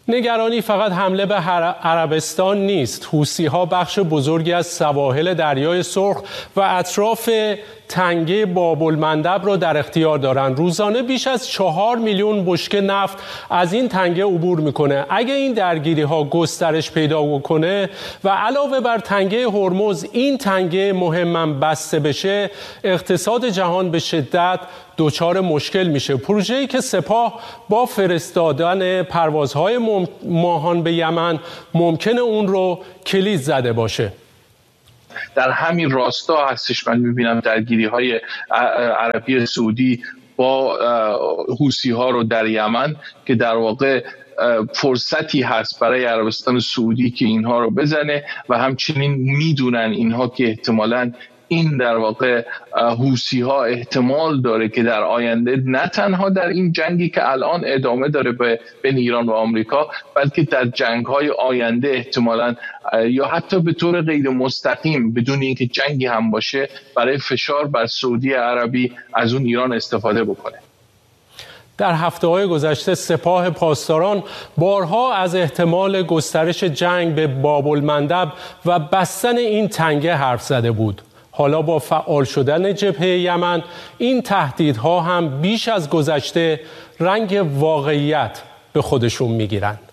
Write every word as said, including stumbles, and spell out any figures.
نگرانی فقط حمله به عربستان نیست. حوثی‌ها بخش بزرگی از سواحل دریای سرخ و اطراف تنگه باب المندب را در اختیار دارند. روزانه بیش از چهار میلیون بشکه نفت از این تنگه عبور میکنه. اگه این درگیری‌ها گسترش پیدا کنه و علاوه بر تنگه هرمز این تنگه مهماً بسته بشه، اقتصاد جهان به شدت دچار مشکل میشه. پروژه‌ای که سپاه با فرستادن پروازهای ماهان به یمن ممکنه اون رو کلید زده باشه. در همین راستا هستش من میبینم درگیری های عربی سعودی با حوثی ها رو در یمن که در واقع فرصتی هست برای عربستان سعودی که اینها رو بزنه و همچنین میدونن اینها که احتمالاً این در واقع حوثی ها احتمال داره که در آینده نه تنها در این جنگی که الان ادامه داره بین ایران و آمریکا، بلکه در جنگ های آینده احتمالاً یا حتی به طور غیر مستقیم بدون اینکه جنگی هم باشه برای فشار بر سعودی عربی از اون ایران استفاده بکنه. در هفته‌های گذشته سپاه پاسداران بارها از احتمال گسترش جنگ به باب المندب و بستن این تنگه حرف زده بود. حالا با فعال شدن جبهه یمن این تهدیدها هم بیش از گذشته رنگ واقعیت به خودشون میگیرند.